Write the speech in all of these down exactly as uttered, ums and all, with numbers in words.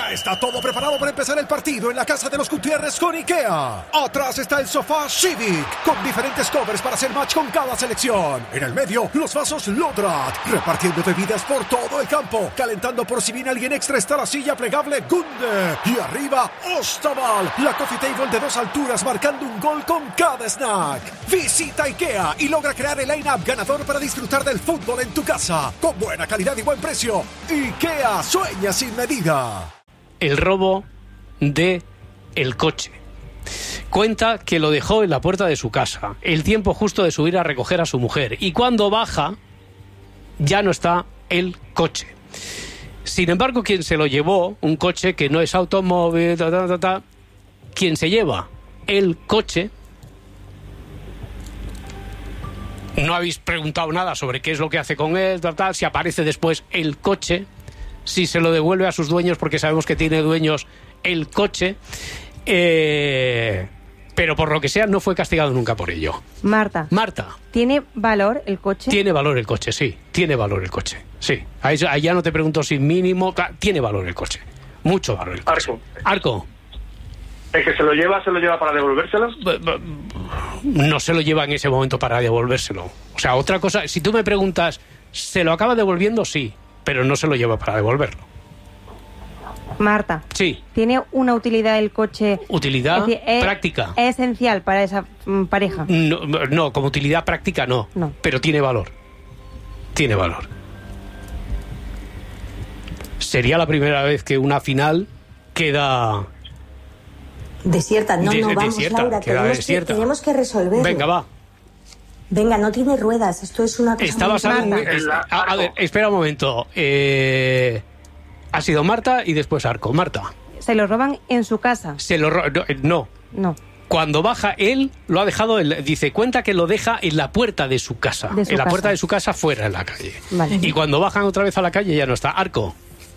Ya está todo preparado para empezar el partido en la casa de los Gutiérrez con IKEA. Atrás está el sofá Civic, con diferentes covers para hacer match con cada selección. En el medio, los vasos Lodrat, repartiendo bebidas por todo el campo. Calentando por si viene alguien extra está la silla plegable Gunde. Y arriba, Ostaval, la coffee table de dos alturas marcando un gol con cada snack. Visita IKEA y logra crear el line-up ganador para disfrutar del fútbol en tu casa. Con buena calidad y buen precio. IKEA, sueña sin medida. El robo de el coche. Cuenta que lo dejó en la puerta de su casa, el tiempo justo de subir a recoger a su mujer, y cuando baja ya no está el coche. Sin embargo, quien se lo llevó, un coche que no es automóvil, ta, ta, ta, ta, quien se lleva el coche, no habéis preguntado nada sobre qué es lo que hace con él, ta, ta, si aparece después el coche, si se lo devuelve a sus dueños, porque sabemos que tiene dueños el coche, eh, pero por lo que sea no fue castigado nunca por ello. Marta. Marta. ¿Tiene valor el coche? Tiene valor el coche, sí. Tiene valor el coche, sí. Ahí, ahí ya no te pregunto si mínimo... Tiene valor el coche. Mucho valor el coche. Arco. Arco. ¿El que se lo lleva, se lo lleva para devolvérselo? No se lo lleva en ese momento para devolvérselo. O sea, otra cosa... Si tú me preguntas, ¿se lo acaba devolviendo? Sí. Pero no se lo lleva para devolverlo. Marta. Sí. ¿Tiene una utilidad el coche? ¿Utilidad? Es decir, es, práctica. ¿Es esencial para esa mm, pareja? No, no, como utilidad práctica no. No. Pero tiene valor. Tiene valor. Sería la primera vez que una final queda... Desierta. No, Des- no, vamos, desierta, Laura. queda Tenemos que, desierta. tenemos que resolverlo. Venga, va. Venga, no tiene ruedas. Esto es una cosa Está muy basado en... Marta. es- a, a ver, espera un momento. Eh, ha sido Marta y después Arco. Marta. ¿Se lo roban en su casa? Se lo ro- no, eh, no. No. Cuando baja él, lo ha dejado, en- dice, cuenta que lo deja en la puerta de su casa. De su en la casa. puerta de su casa, fuera en la calle. Vale. Y cuando bajan otra vez a la calle ya no está. Arco.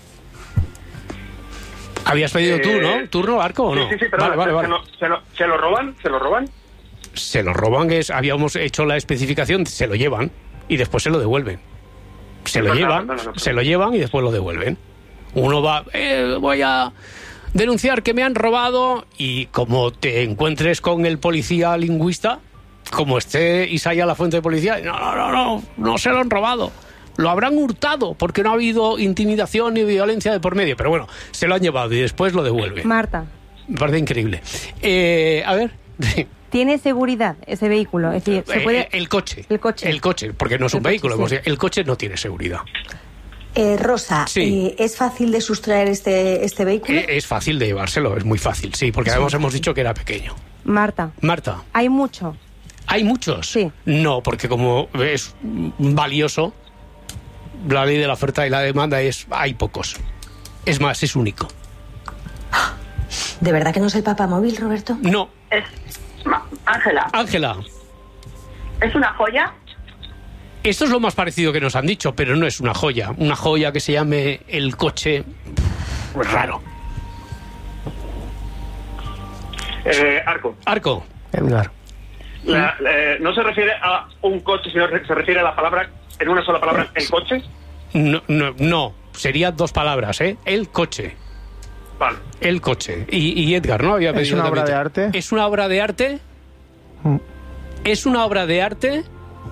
Habías pedido Eh, tú, ¿no? ¿Turno, Arco, o no? Sí, sí, sí, pero vale, vale, ¿se, vale. lo, se, lo, ¿se lo roban? ¿Se lo roban? Se lo roban, es, habíamos hecho la especificación, se lo llevan y después se lo devuelven. Se lo Perdona, llevan, perdona, perdona. se lo llevan y después lo devuelven. Uno va, eh, voy a denunciar que me han robado, y como te encuentres con el policía lingüista, como esté Isaías la fuente de policía, no, no, no, no, no se lo han robado. Lo habrán hurtado porque no ha habido intimidación ni violencia de por medio. Pero bueno, se lo han llevado y después lo devuelven. Marta. Me parece increíble. Eh, a ver... ¿Tiene seguridad ese vehículo? Es decir, ¿se puede... Eh, el coche. El coche. El coche, porque no es El un coche, vehículo. sí. hemos dicho, el coche no tiene seguridad. Eh, Rosa, Sí. eh, ¿es fácil de sustraer este, este vehículo? Eh, es fácil de llevárselo, es muy fácil, sí, porque además hemos dicho que era pequeño. Marta. Marta, ¿Hay mucho? ¿hay muchos? Sí. No, porque como es valioso, la ley de la oferta y la demanda es, hay pocos. Es más, es único. ¿De verdad que no es el papamóvil, Roberto? No. Es Ma- Ángela, Ángela, ¿es una joya? esto es lo más parecido que nos han dicho, pero no es una joya. Una joya que se llame el coche, pues raro. Eh, Arco. Arco. Edgar. La- eh, no se refiere a un coche, sino se refiere a la palabra, en una sola palabra, el coche. No, no, no, sería dos palabras, ¿eh? El coche. Vale. El coche. Y, y Edgar, ¿no? Había ¿Es pedido una obra también. de arte? ¿Es una obra de arte? Mm. ¿Es una obra de arte?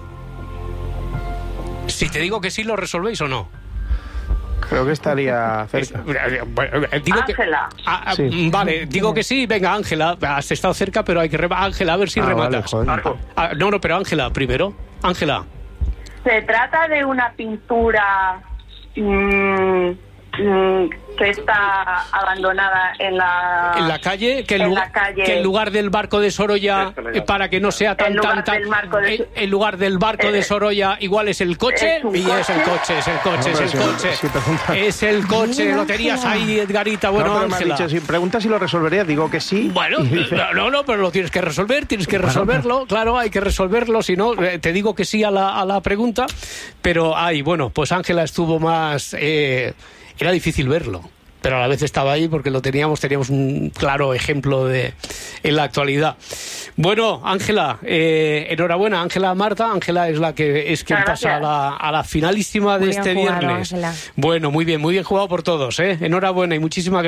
Si te digo que sí, ¿lo resolvéis o no? Creo que estaría cerca. Eh, digo que- Ángela. Ah, ah, Sí. Vale, digo que sí. Venga, Ángela, has estado cerca, pero hay que... rema- Ángela, a ver si Ah, vale, rematas. joder. Arco. Ah, no, no, pero Ángela, primero. Ángela. ¿Se trata de una pintura mm, mm, que está abandonada en la... En la calle, que en, en lu- la calle. que en lugar del barco de Sorolla, Esto le eh, para que no sea tan, En lugar tan, tan... del marco de- en, en lugar del barco de Eh, Sorolla, igual es el coche, ¿es un y es el coche? coche, es el coche, No, es pero el si- coche. si preguntas- Es el coche, Bien, lo tenías Ángela. ahí, Edgarita. Bueno, no, pero me has Ángela. dicho, si preguntas si lo resolvería, digo que sí. Bueno, Y dice, no, no, no, pero lo tienes que resolver, tienes que resolverlo, claro, hay que resolverlo, si no, eh, te digo que sí a la, a la pregunta, pero, ay, bueno, pues Ángela estuvo más, eh, era difícil verlo, pero a la vez estaba ahí porque lo teníamos, teníamos un claro ejemplo de en la actualidad. Bueno, Ángela, eh, enhorabuena, Ángela Marta, Ángela es la que es quien Muchas pasa a gracias. la, a la finalísima de Muy bien este jugado, viernes. Ángela. Bueno, muy bien, muy bien jugado por todos, ¿eh? Enhorabuena y muchísimas gracias.